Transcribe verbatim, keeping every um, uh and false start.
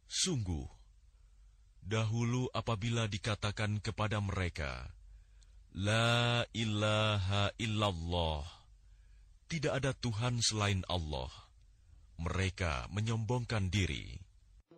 Sungguh, dahulu apabila dikatakan kepada mereka, La ilaha illallah, tidak ada Tuhan selain Allah, mereka menyombongkan diri.